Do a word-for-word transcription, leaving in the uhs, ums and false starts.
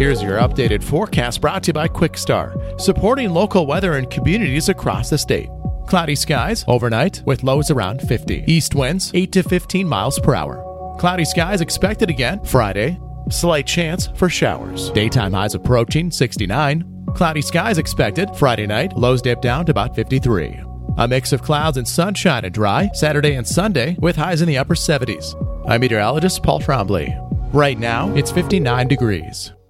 Here's your updated forecast brought to you by Quickstar, supporting local weather in communities across the state. Cloudy skies overnight with lows around fifty. East winds eight to fifteen miles per hour. Cloudy skies expected again Friday. Slight chance for showers. Daytime highs approaching sixty-nine. Cloudy skies expected Friday night. Lows dip down to about fifty-three. A mix of clouds and sunshine and dry Saturday and Sunday with highs in the upper seventies. I'm meteorologist Paul Trombley. Right now, it's fifty-nine degrees.